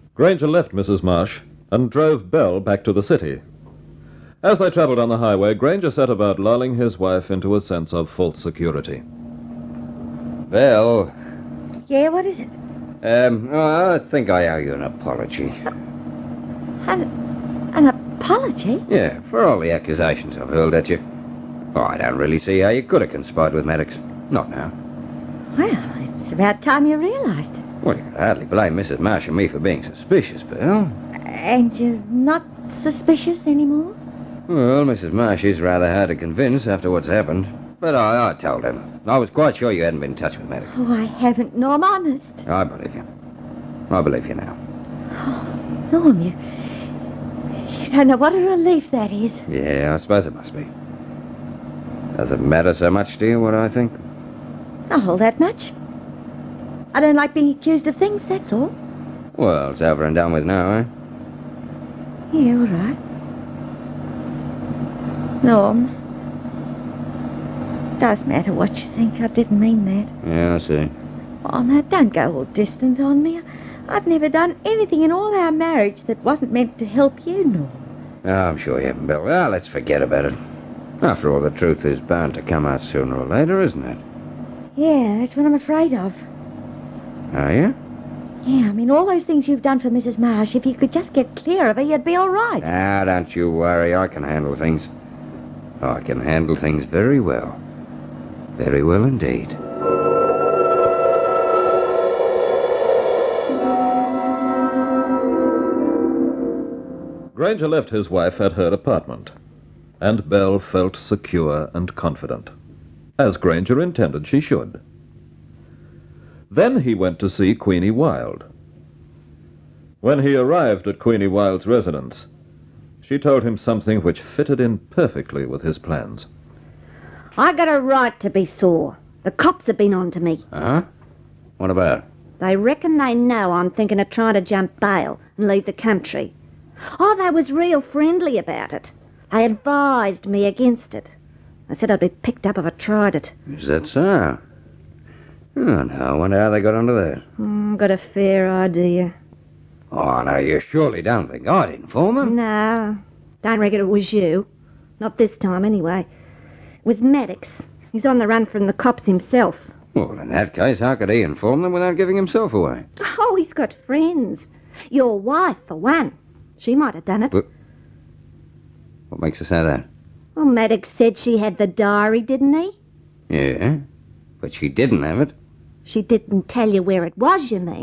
Granger left Mrs. Marsh and drove Belle back to the city. As they travelled on the highway, Granger set about lulling his wife into a sense of false security. Belle. Yeah, what is it? I think I owe you an apology. An apology? Yeah, for all the accusations I've hurled at you. Oh, I don't really see how you could have conspired with Maddox. Not now. Well, it's about time you realised it. Well, you could hardly blame Mrs. Marsh and me for being suspicious, Belle. And you're not suspicious anymore? Well, Mrs. Marsh is rather hard to convince after what's happened. But I told her. I was quite sure you hadn't been in touch with Maddox. Oh, I haven't, Norm, honest. I believe you. I believe you now. Oh, Norm, you don't know what a relief that is. Yeah, I suppose it must be. Does it matter so much to you what I think? Not all that much. I don't like being accused of things, that's all. Well, it's over and done with now, eh? Yeah, all right. Norm, does matter what you think. I didn't mean that. Yeah, I see. Oh, now, don't go all distant on me. I've never done anything in all our marriage that wasn't meant to help you, Norm. Oh, I'm sure you haven't, Bill. Well, let's forget about it. After all, the truth is bound to come out sooner or later, isn't it? Yeah, that's what I'm afraid of. Are you? Yeah, I mean, all those things you've done for Mrs. Marsh, if you could just get clear of her, you'd be all right. Ah, don't you worry. I can handle things. I can handle things very well. Very well indeed. Granger left his wife at her apartment, and Belle felt secure and confident, as Granger intended she should. Then he went to see Queenie Wilde. When he arrived at Queenie Wilde's residence, she told him something which fitted in perfectly with his plans. I got a right to be sore. The cops have been on to me. Huh? What about? They reckon they know I'm thinking of trying to jump bail and leave the country. Oh, they was real friendly about it. They advised me against it. They said I'd be picked up if I tried it. Is that so? Oh, no, I wonder how they got onto that. Got a fair idea. Oh, no, you surely don't think I'd inform them? No, don't reckon it was you. Not this time, anyway. It was Maddox. He's on the run from the cops himself. Well, in that case, how could he inform them without giving himself away? Oh, he's got friends. Your wife, for one. She might have done it. What makes you say that? Well, Maddox said she had the diary, didn't he? Yeah, but she didn't have it. She didn't tell you where it was, you mean?